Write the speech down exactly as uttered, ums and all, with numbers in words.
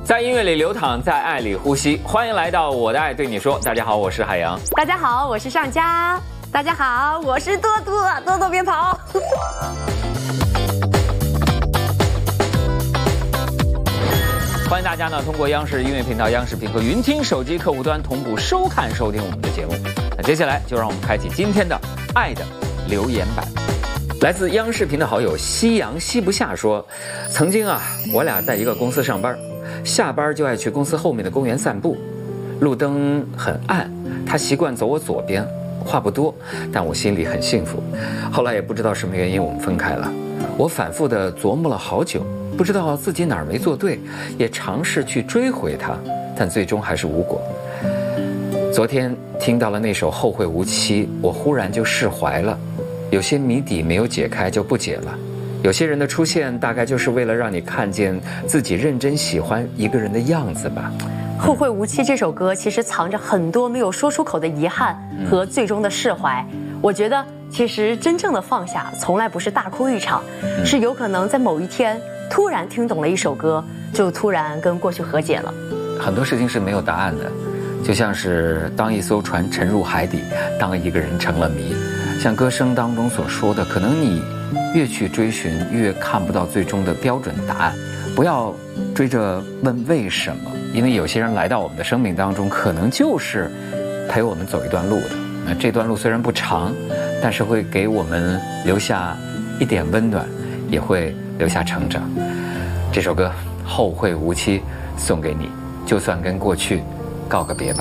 在音乐里流淌，在爱里呼吸。欢迎来到我的爱对你说。大家好，我是海洋。 大家好，我是上佳。大家好，我是多多。多多别跑。 欢迎大家呢通过央视音乐频道、央视频和云听手机客户端同步收看收听我们的节目。那接下来就让我们开启今天的爱的留言板。来自央视频的好友夕阳吸不下说，曾经啊，我俩在一个公司上班，下班就爱去公司后面的公园散步，路灯很暗，他习惯走我左边，话不多，但我心里很幸福。后来也不知道什么原因我们分开了，我反复的琢磨了好久，不知道自己哪儿没做对，也尝试去追回他，但最终还是无果。昨天听到了那首《后会无期》，我忽然就释怀了。有些谜底没有解开就不解了，有些人的出现大概就是为了让你看见自己认真喜欢一个人的样子吧。 后会无期这首歌其实藏着很多没有说出口的遗憾和最终的释怀。我觉得其实真正的放下从来不是大哭一场，是有可能在某一天突然听懂了一首歌，就突然跟过去和解了。 很多事情是没有答案的，就像是当一艘船沉入海底，当一个人成了谜。像歌声当中所说的，可能你越去追寻越看不到最终的标准答案。不要追着问为什么，因为有些人来到我们的生命当中，可能就是陪我们走一段路的。那这段路虽然不长，但是会给我们留下一点温暖，也会留下成长。这首歌《后会无期》送给你，就算跟过去告个别吧。